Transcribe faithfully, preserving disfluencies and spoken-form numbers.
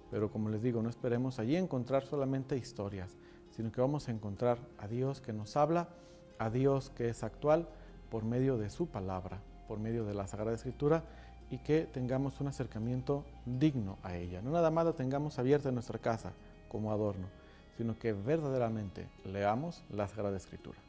Pero como les digo, no esperemos allí encontrar solamente historias, sino que vamos a encontrar a Dios que nos habla, a Dios que es actual por medio de su palabra, por medio de la Sagrada Escritura, y que tengamos un acercamiento digno a ella. No nada más la tengamos abierta en nuestra casa como adorno, sino que verdaderamente leamos la Sagrada Escritura.